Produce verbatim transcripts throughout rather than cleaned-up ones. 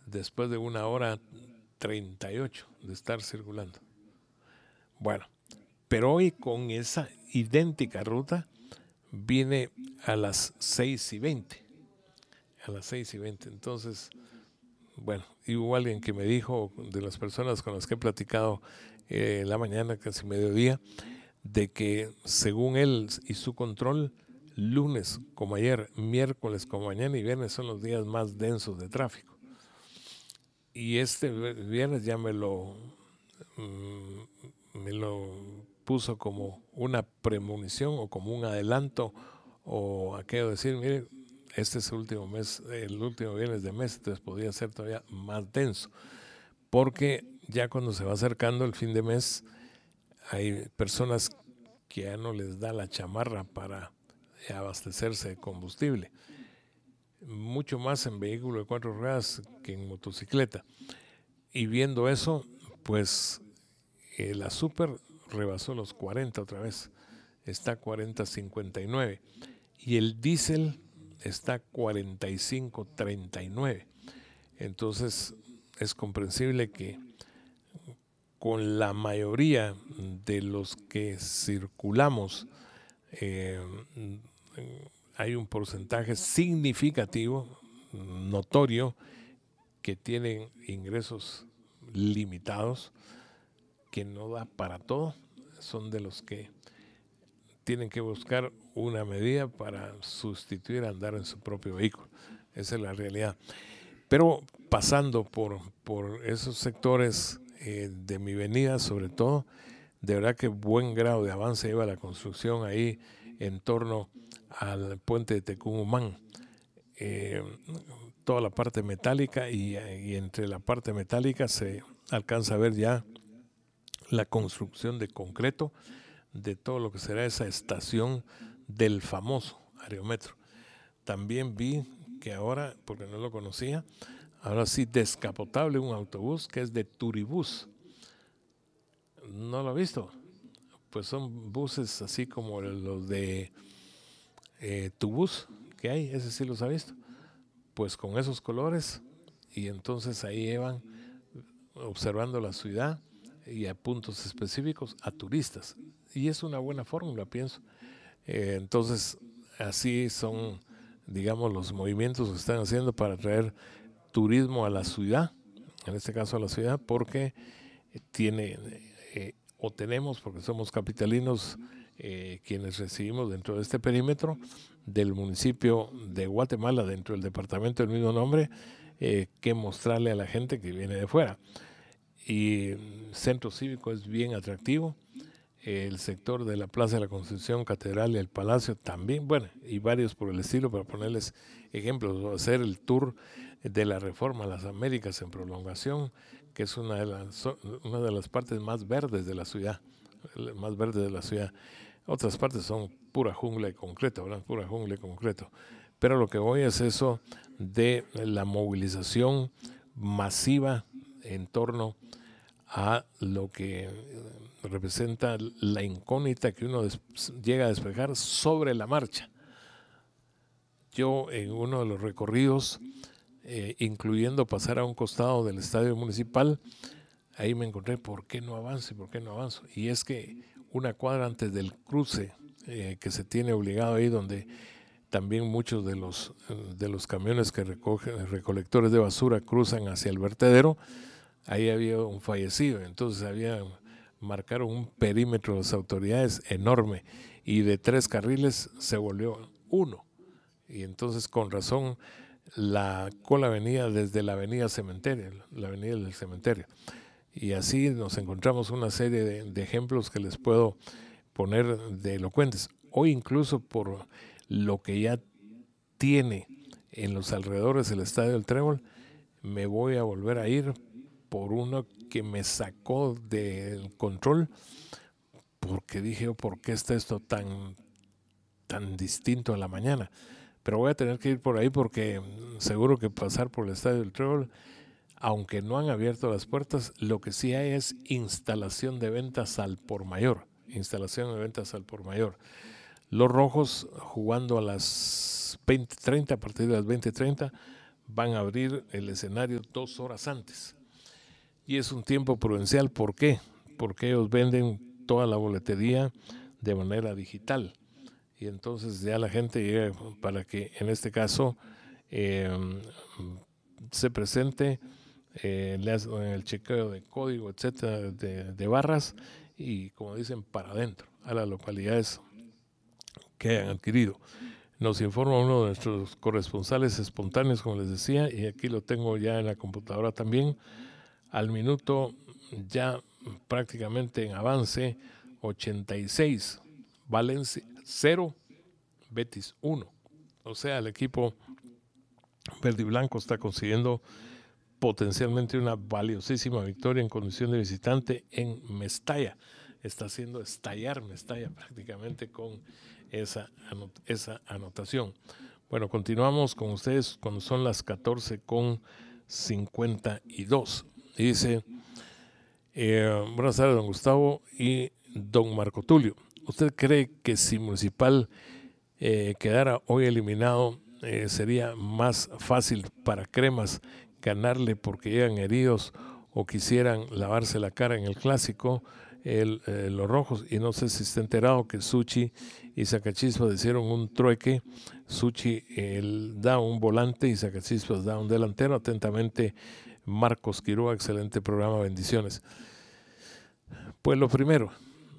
después de una hora treinta y ocho de estar circulando. Bueno, pero hoy con esa idéntica ruta viene a las seis y veinte. A las seis y veinte. Entonces, bueno, y hubo alguien que me dijo, de las personas con las que he platicado eh, la mañana, casi mediodía, de que según él y su control, lunes como ayer, miércoles como mañana y viernes son los días más densos de tráfico. Y este viernes ya me lo, mm, me lo puso como una premonición o como un adelanto o aquello de decir, mire, este es el último mes, el último viernes de mes, entonces podría ser todavía más denso, porque ya cuando se va acercando el fin de mes, hay personas que ya no les da la chamarra para abastecerse de combustible, mucho más en vehículo de cuatro ruedas que en motocicleta. Y viendo eso, pues eh, la Super rebasó los cuarenta otra vez, está cuarenta cincuenta y nueve, y el diésel está cuarenta y cinco treinta y nueve. Entonces es comprensible que con la mayoría de los que circulamos eh, hay un porcentaje significativo, notorio, que tienen ingresos limitados, que no da para todo, son de los que tienen que buscar una medida para sustituir a andar en su propio vehículo. Esa es la realidad. Pero pasando por, por esos sectores eh, de mi venida, sobre todo, de verdad que buen grado de avance lleva la construcción ahí en torno al puente de Tecumumán. Eh, toda la parte metálica y, y entre la parte metálica se alcanza a ver ya la construcción de concreto de todo lo que será esa estación del famoso Aerometro. También vi que ahora, porque no lo conocía, ahora sí descapotable un autobús que es de Turibús. ¿No lo he visto? Pues son buses así como los de eh, Tubús que hay, ese sí los ha visto. Pues con esos colores, y entonces ahí llevan observando la ciudad y a puntos específicos a turistas. Y es una buena fórmula, pienso. Eh, entonces, así son, digamos, los movimientos que están haciendo para traer turismo a la ciudad, en este caso a la ciudad, porque tiene, eh, o tenemos, porque somos capitalinos, eh, quienes recibimos dentro de este perímetro del municipio de Guatemala, dentro del departamento del mismo nombre, eh, que mostrarle a la gente que viene de fuera. Y el centro cívico es bien atractivo, el sector de la Plaza de la Constitución, Catedral y el Palacio también, bueno, y varios por el estilo, para ponerles ejemplos, hacer el tour de la Reforma a las Américas en prolongación, que es una de las, una de las partes más verdes de la ciudad, más verdes de la ciudad. Otras partes son pura jungla y concreto, ¿verdad? Pura jungla y concreto. Pero lo que voy es eso de la movilización masiva en torno a lo que representa la incógnita que uno des- llega a despejar sobre la marcha. Yo en uno de los recorridos, eh, incluyendo pasar a un costado del estadio municipal, ahí me encontré, ¿por qué no avanzo? ¿Por qué no avanzo? Y es que una cuadra antes del cruce eh, que se tiene obligado ahí, donde también muchos de los, de los camiones que recogen, recolectores de basura cruzan hacia el vertedero, ahí había un fallecido, entonces había, marcaron un perímetro de las autoridades enorme y de tres carriles se volvió uno, y entonces con razón la cola venía desde la avenida Cementerio, la avenida del Cementerio, y así nos encontramos una serie de, de ejemplos que les puedo poner de elocuentes, o incluso por lo que ya tiene en los alrededores del Estadio del Trébol, me voy a volver a ir por uno que me sacó del control, porque dije, ¿por qué está esto tan, tan distinto a la mañana? Pero voy a tener que ir por ahí porque seguro que pasar por el Estadio del Trébol, aunque no han abierto las puertas, lo que sí hay es instalación de ventas al por mayor, instalación de ventas al por mayor. Los rojos jugando a las veinte treinta, a partir de las veinte treinta, van a abrir el escenario dos horas antes. Y es un tiempo prudencial. ¿Por qué? Porque ellos venden toda la boletería de manera digital. Y entonces ya la gente llega para que en este caso eh, se presente, eh, le hacen el chequeo de código, etcétera, de, de barras y, como dicen, para adentro, a las localidades que hayan adquirido. Nos informa uno de nuestros corresponsales espontáneos, como les decía, y aquí lo tengo ya en la computadora también. Al minuto ya prácticamente en avance, ochenta y seis, Valencia cero, Betis uno. O sea, el equipo verde y blanco está consiguiendo potencialmente una valiosísima victoria en condición de visitante en Mestalla. Está haciendo estallar Mestalla prácticamente con esa, anot esa anotación. Bueno, continuamos con ustedes cuando son las catorce con cincuenta y dos. Y dice, eh, buenas tardes, don Gustavo y don Marco Tulio. ¿Usted cree que si Municipal eh, quedara hoy eliminado, eh, sería más fácil para Cremas ganarle porque llegan heridos o quisieran lavarse la cara en el clásico, el, eh, los rojos? Y no sé si está enterado que Suchi y Sacachispas hicieron un trueque. Suchi eh, da un volante y Sacachispas da un delantero. Atentamente, Marcos Quiroga. Excelente programa, bendiciones. Pues lo primero,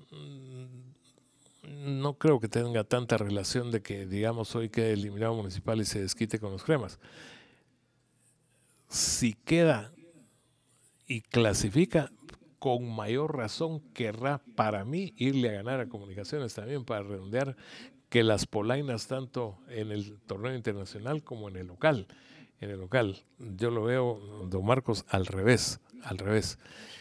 no creo que tenga tanta relación de que, digamos, hoy quede eliminado Municipal y se desquite con los Cremas. Si queda y clasifica, con mayor razón querrá, para mí, irle a ganar a Comunicaciones también, para redondear que las polainas, tanto en el torneo internacional como en el local. En el local, yo lo veo, don Marcos, al revés, al revés.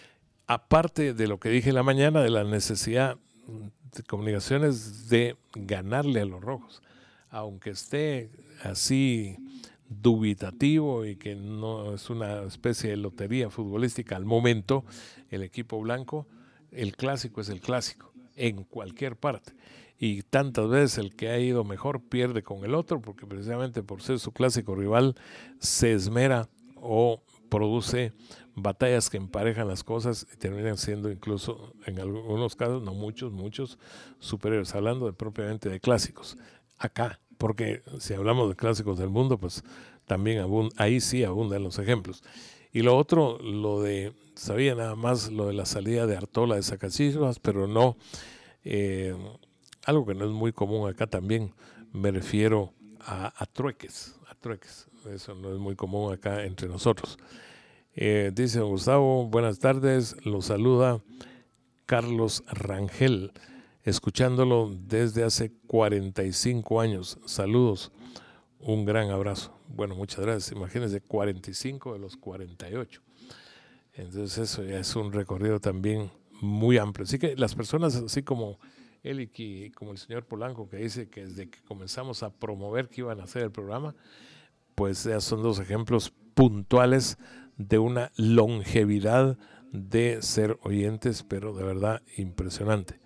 Aparte de lo que dije en la mañana, de la necesidad de Comunicaciones de ganarle a los rojos, aunque esté así dubitativo y que no es una especie de lotería futbolística al momento, el equipo blanco, el clásico es el clásico, en cualquier parte. Y tantas veces el que ha ido mejor pierde con el otro, porque precisamente por ser su clásico rival se esmera o produce batallas que emparejan las cosas y terminan siendo incluso, en algunos casos, no muchos, muchos superiores, hablando de, propiamente de clásicos. Acá, porque si hablamos de clásicos del mundo, pues también abund- ahí sí abundan los ejemplos. Y lo otro, lo de, sabía nada más lo de la salida de Artola de Sacachispas, pero no, eh, algo que no es muy común acá también, me refiero a, a trueques, a trueques. Eso no es muy común acá entre nosotros. Eh, dice don Gustavo, buenas tardes, lo saluda Carlos Rangel, escuchándolo desde hace cuarenta y cinco años. Saludos, un gran abrazo. Bueno, muchas gracias. Imagínense, cuarenta y cinco de los cuarenta y ocho. Entonces eso ya es un recorrido también muy amplio. Así que las personas así como él y como el señor Polanco, que dice que desde que comenzamos a promover que iban a hacer el programa, pues ya son dos ejemplos puntuales de una longevidad de ser oyentes, pero de verdad impresionante.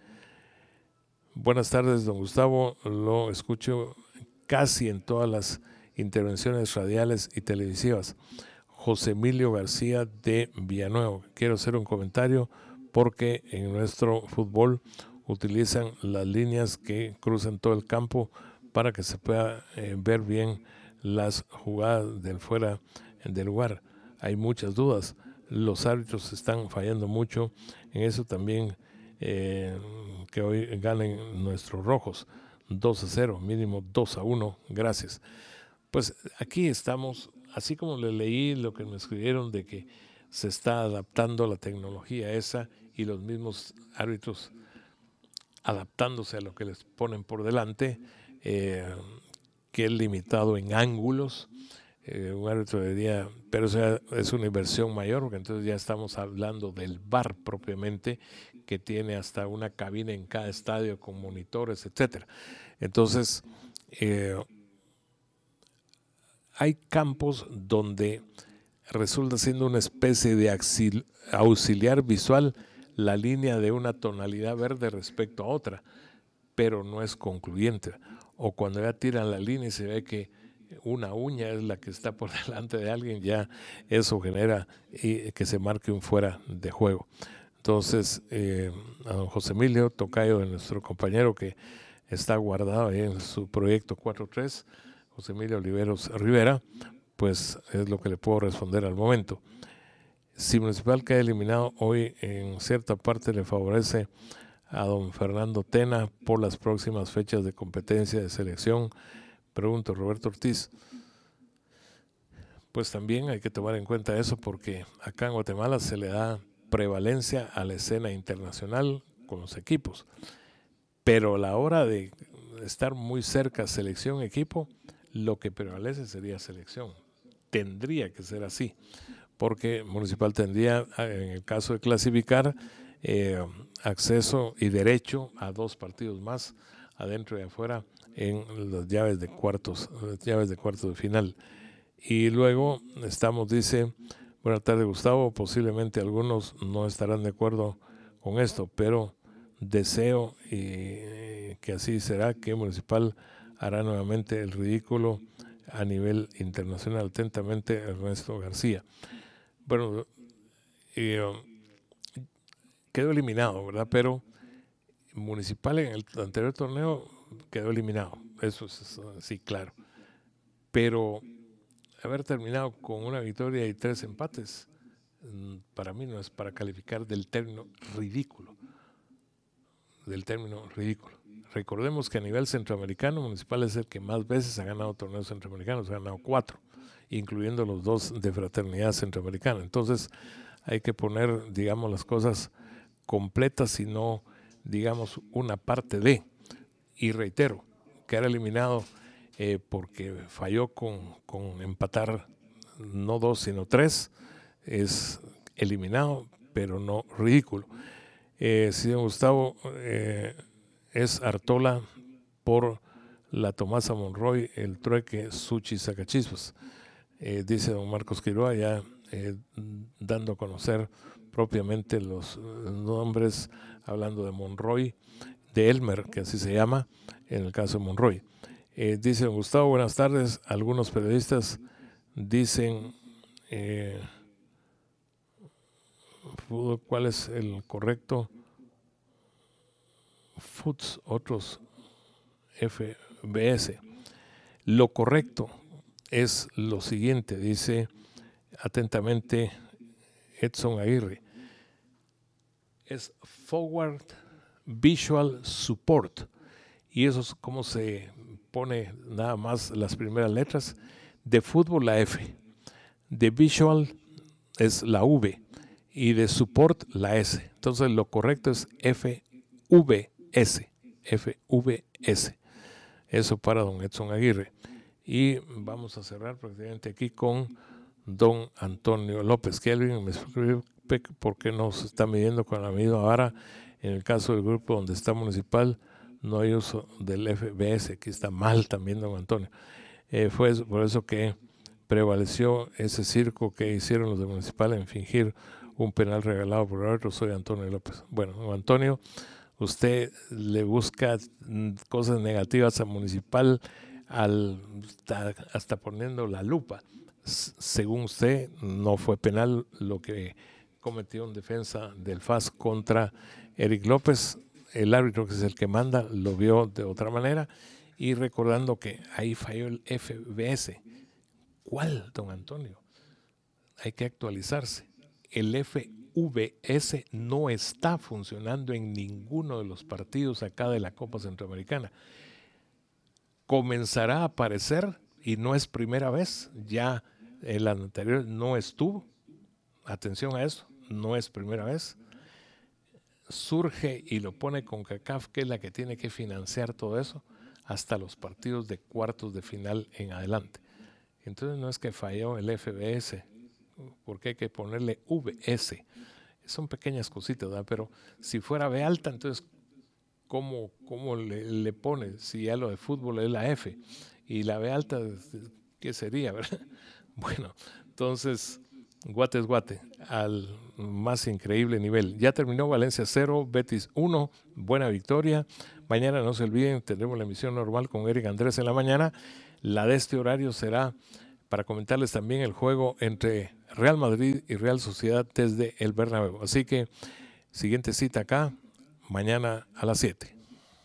Buenas tardes, don Gustavo, lo escucho casi en todas las intervenciones radiales y televisivas. José Emilio García de Villanueva. Quiero hacer un comentario porque en nuestro fútbol utilizan las líneas que cruzan todo el campo para que se pueda eh, ver bien las jugadas del fuera del lugar. Hay muchas dudas. Los árbitros están fallando mucho en eso también. Eh, que hoy ganen nuestros rojos dos a cero, mínimo dos a uno, gracias. Pues aquí estamos, así como le leí lo que me escribieron de que se está adaptando la tecnología esa y los mismos árbitros adaptándose a lo que les ponen por delante, eh, que es limitado en ángulos. Eh, un árbitro debería, pero o sea, es una inversión mayor, porque entonces ya estamos hablando del V A R propiamente, que tiene hasta una cabina en cada estadio con monitores, etcétera. Entonces, eh, hay campos donde resulta siendo una especie de auxiliar visual la línea de una tonalidad verde respecto a otra, pero no es concluyente. O cuando ya tiran la línea y se ve que una uña es la que está por delante de alguien, ya eso genera eh, que se marque un fuera de juego. Entonces, eh, a don José Emilio, tocayo de nuestro compañero que está guardado ahí en su proyecto cuatro tres, José Emilio Oliveros Rivera, pues es lo que le puedo responder al momento. Si Municipal queda eliminado hoy, en cierta parte le favorece a don Fernando Tena por las próximas fechas de competencia de selección. Pregunto, Roberto Ortiz. Pues también hay que tomar en cuenta eso, porque acá en Guatemala se le da prevalencia a la escena internacional con los equipos, pero a la hora de estar muy cerca selección-equipo, lo que prevalece sería selección. Tendría que ser así, porque Municipal tendría, en el caso de clasificar, eh, acceso y derecho a dos partidos más, adentro y afuera, en las llaves de cuartos, llaves de cuartos de final. Y luego estamos, dice, buenas tardes Gustavo, posiblemente algunos no estarán de acuerdo con esto, pero deseo y que así será, que Municipal hará nuevamente el ridículo a nivel internacional. Atentamente, Ernesto García. Bueno, eh, quedó eliminado, ¿verdad? Pero Municipal en el anterior torneo quedó eliminado, eso es sí, claro. Pero haber terminado con una victoria y tres empates, para mí no es para calificar del término ridículo, del término ridículo. Recordemos que a nivel centroamericano, Municipal es el que más veces ha ganado torneos centroamericanos, ha ganado cuatro, incluyendo los dos de Fraternidad Centroamericana. Entonces hay que poner, digamos, las cosas completas y no, digamos, una parte de. Y reitero, quedar eliminado eh, porque falló con, con empatar no dos sino tres, es eliminado, pero no ridículo. Eh, si don Gustavo eh, es Artola por la Tomasa Monroy, el trueque Suchi Sacachispas, eh, dice don Marcos Quiroa, ya eh, dando a conocer propiamente los nombres, hablando de Monroy, de Elmer, que así se llama, en el caso de Monroy. Eh, dice don Gustavo, buenas tardes. Algunos periodistas dicen eh, cuál es el correcto F U T S, otros F B S. Lo correcto es lo siguiente, dice atentamente Edson Aguirre, es Forward Visual Support, y eso es como se pone nada más las primeras letras. De fútbol la F, de Visual es la V y de Support la S. Entonces lo correcto es F V S, F V S. Eso para don Edson Aguirre. Y vamos a cerrar prácticamente aquí con don Antonio López. Que alguien me escribe por qué nos está midiendo con la misma vara. En el caso del grupo donde está Municipal, no hay uso del F B S. Aquí está mal también don Antonio. Eh, fue por eso que prevaleció ese circo que hicieron los de Municipal en fingir un penal regalado por el árbitro. Soy Antonio López. Bueno, don Antonio, usted le busca cosas negativas a Municipal al, hasta, hasta poniendo la lupa. S- según usted, no fue penal lo que cometió en defensa del F A S contra Eric López. El árbitro, que es el que manda, lo vio de otra manera. Y recordando que ahí falló el F B S. ¿Cuál, don Antonio? Hay que actualizarse. El F V S no está funcionando en ninguno de los partidos acá de la Copa Centroamericana. Comenzará a aparecer y no es primera vez. Ya el anterior no estuvo. Atención a eso, no es primera vez. Surge y lo pone CONCACAF, que es la que tiene que financiar todo eso, hasta los partidos de cuartos de final en adelante. Entonces no es que falló el F B S, porque hay que ponerle V S. Son pequeñas cositas, ¿verdad? Pero si fuera B alta, entonces ¿cómo, cómo le, le pone? Si ya lo de fútbol es la F y la B alta, ¿qué sería, verdad? Bueno, entonces Guate es Guate, al más increíble nivel. Ya terminó Valencia cero, Betis uno, buena victoria. Mañana no se olviden, tendremos la emisión normal con Eric Andrés en la mañana. La de este horario será para comentarles también el juego entre Real Madrid y Real Sociedad desde el Bernabéu. Así que siguiente cita acá, mañana a las siete.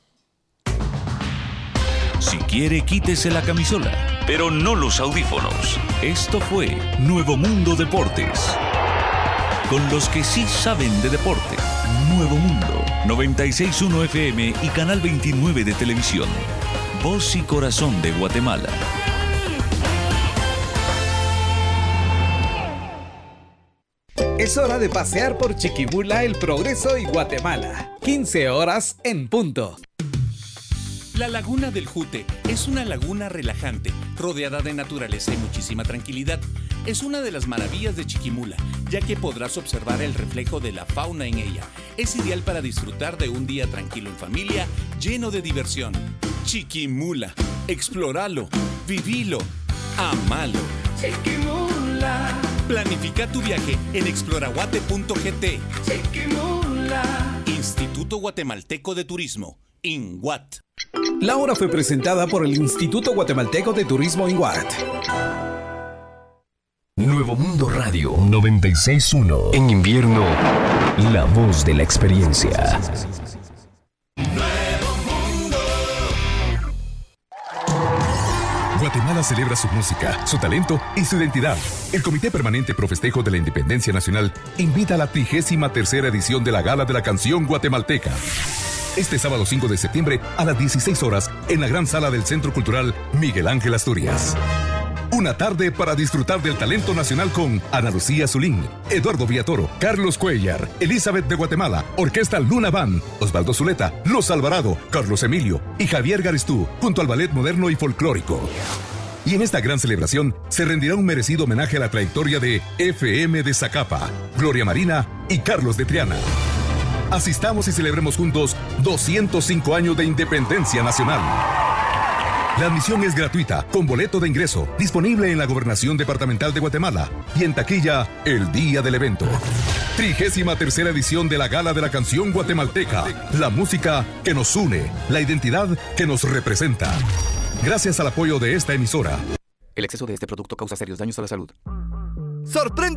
Si quiere, quítese la camisola, pero no los audífonos. Esto fue Nuevo Mundo Deportes. Con los que sí saben de deporte. Nuevo Mundo, noventa y seis punto uno F M y Canal veintinueve de televisión. Voz y corazón de Guatemala. Es hora de pasear por Chiquimula, El Progreso y Guatemala. quince horas en punto. La Laguna del Jute es una laguna relajante, rodeada de naturaleza y muchísima tranquilidad. Es una de las maravillas de Chiquimula, ya que podrás observar el reflejo de la fauna en ella. Es ideal para disfrutar de un día tranquilo en familia, lleno de diversión. Chiquimula, explóralo, vivilo, amalo. Chiquimula. Planifica tu viaje en exploraguate punto g t. Chiquimula. Instituto Guatemalteco de Turismo, INGUAT. La hora fue presentada por el Instituto Guatemalteco de Turismo INGUAT. Nuevo Mundo Radio noventa y seis punto uno. En invierno, la voz de la experiencia. Nuevo Mundo. Guatemala celebra su música, su talento y su identidad. El Comité Permanente Pro Festejo de la Independencia Nacional invita a la trigésima tercera edición de la Gala de la Canción Guatemalteca. Este sábado cinco de septiembre a las dieciséis horas en la gran sala del Centro Cultural Miguel Ángel Asturias. Una tarde para disfrutar del talento nacional con Ana Lucía Zulín, Eduardo Villatoro, Carlos Cuellar, Elizabeth de Guatemala, Orquesta Luna Band, Osvaldo Zuleta, Los Alvarado, Carlos Emilio y Javier Garistú, junto al Ballet Moderno y Folclórico. Y en esta gran celebración se rendirá un merecido homenaje a la trayectoria de F M de Zacapa, Gloria Marina y Carlos de Triana. Asistamos y celebremos juntos doscientos cinco años de independencia nacional. La admisión es gratuita, con boleto de ingreso, disponible en la Gobernación Departamental de Guatemala y en taquilla el día del evento. Trigésima tercera edición de la Gala de la Canción Guatemalteca. La música que nos une, la identidad que nos representa. Gracias al apoyo de esta emisora. El exceso de este producto causa serios daños a la salud. ¡Sorprende!